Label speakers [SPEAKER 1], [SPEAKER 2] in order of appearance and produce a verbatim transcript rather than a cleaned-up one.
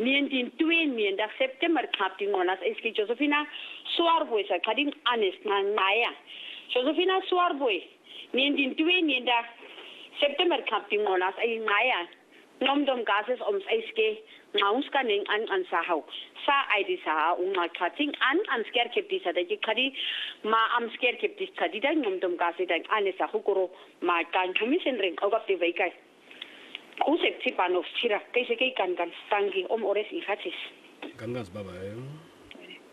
[SPEAKER 1] nineteen twenty dak September kapting onas eski Josephina Swarboy sa kading honest na ngaya Josephina Swarboy nineteen twenty dak September kapting onas ay ngaya nom dom gases oms eski ngaus kaning an an sahaw sa ay di sa unga kating an an scare kepti sa dagi kadi ma am scare kepti kadi dang nom dom gases dang anesa hukuro ma kan commission ring ogapti veikai Usep si panos sira, kaysa kay kan kan stangi om ores ihatis.
[SPEAKER 2] Kangas baba.